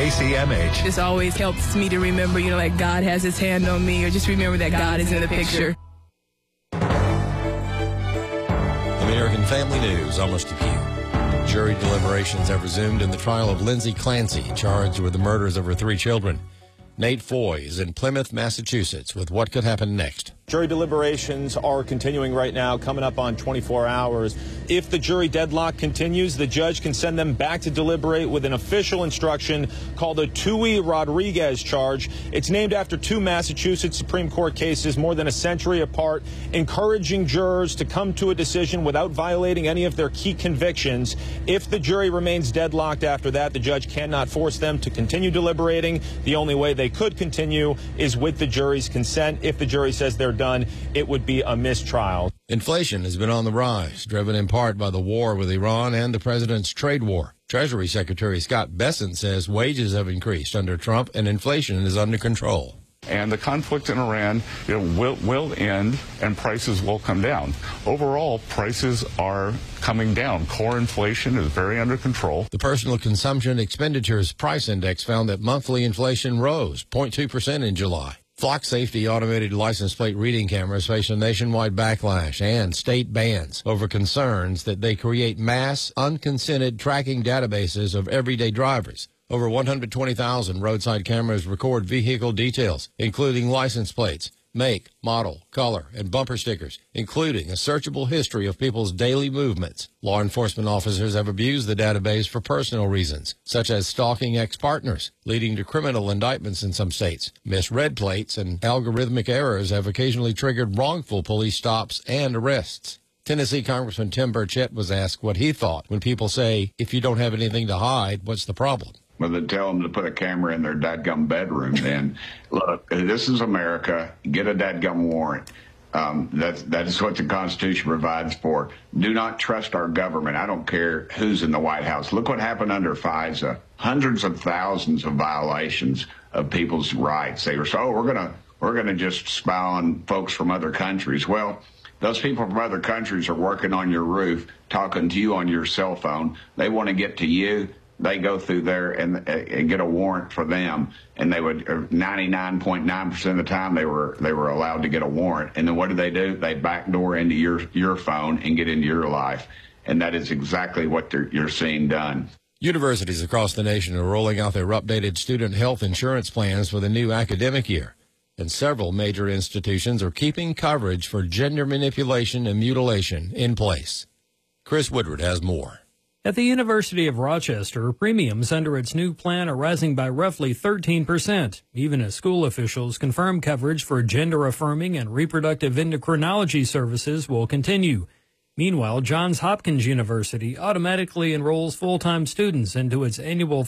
KCMH. This always helps me to remember, like God has his hand on me, or just remember that God is in the picture. American Family News, almost a few. Jury deliberations have resumed in the trial of Lindsay Clancy, charged with the murders of her 3 children. Nate Foy is in Plymouth, Massachusetts, with what could happen next. Jury deliberations are continuing right now, coming up on 24 hours. If the jury deadlock continues, the judge can send them back to deliberate with an official instruction called a Tui Rodriguez charge. It's named after 2 Massachusetts Supreme Court cases more than a century apart, encouraging jurors to come to a decision without violating any of their key convictions. If the jury remains deadlocked after that, the judge cannot force them to continue deliberating. The only way they could continue is with the jury's consent. If the jury says they're done, it would be a mistrial. Inflation has been on the rise, driven in part by the war with Iran and the president's trade war. Treasury Secretary Scott Bessent says wages have increased under Trump and inflation is under control. And the conflict in Iran will end and prices will come down. Overall, prices are coming down. Core inflation is very under control. The Personal Consumption Expenditures Price Index found that monthly inflation rose 0.2% in July. Flock Safety automated license plate reading cameras face a nationwide backlash and state bans over concerns that they create mass, unconsented tracking databases of everyday drivers. Over 120,000 roadside cameras record vehicle details, including license plates, make, model, color, and bumper stickers, including a searchable history of people's daily movements. Law enforcement officers have abused the database for personal reasons, such as stalking ex-partners, leading to criminal indictments in some states. Misread plates and algorithmic errors have occasionally triggered wrongful police stops and arrests. Tennessee Congressman Tim Burchett was asked what he thought when people say, if you don't have anything to hide, what's the problem? Well, they tell them to put a camera in their dadgum bedroom. Then, look, this is America. Get a dadgum warrant. That is what the Constitution provides for. Do not trust our government. I don't care who's in the White House. Look what happened under FISA. Hundreds of thousands of violations of people's rights. They were so, we're gonna just spy on folks from other countries. Well, those people from other countries are working on your roof, talking to you on your cell phone. They want to get to you. They go through there and get a warrant for them, and they would 99.9% of the time they were allowed to get a warrant. And then what do? They backdoor into your phone and get into your life, and that is exactly what you're seeing done. Universities across the nation are rolling out their updated student health insurance plans for the new academic year, and several major institutions are keeping coverage for gender manipulation and mutilation in place. Chris Woodward has more. At the University of Rochester, premiums under its new plan are rising by roughly 13%, even as school officials confirm coverage for gender-affirming and reproductive endocrinology services will continue. Meanwhile, Johns Hopkins University automatically enrolls full-time students into its annual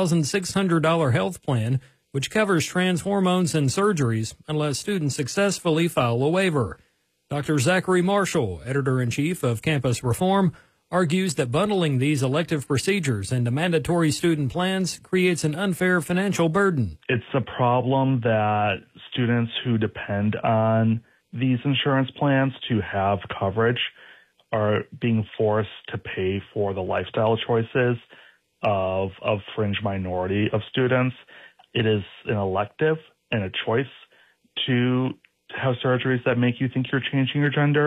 $3,600 health plan, which covers trans hormones and surgeries unless students successfully file a waiver. Dr. Zachary Marshall, editor-in-chief of Campus Reform, argues that bundling these elective procedures into mandatory student plans creates an unfair financial burden. It's a problem that students who depend on these insurance plans to have coverage are being forced to pay for the lifestyle choices of fringe minority of students. It is an elective and a choice to have surgeries that make you think you're changing your gender.